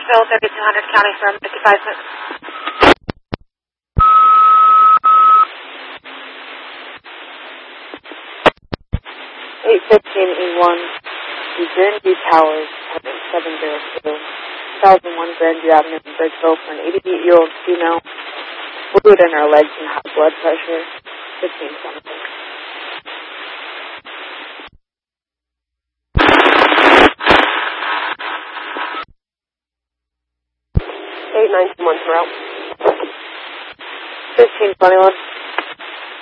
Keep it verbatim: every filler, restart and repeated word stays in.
Nashville, thirty-two hundred County from fifty-five six. eight fifteen E one, the Grandview Towers, seven zero two, two thousand one Grandview Avenue in Bridgeville for an eighty-eight-year-old female, fluid in her legs and high blood pressure, fifteen twenty. eight nine two one throughout. fifteen twenty-one.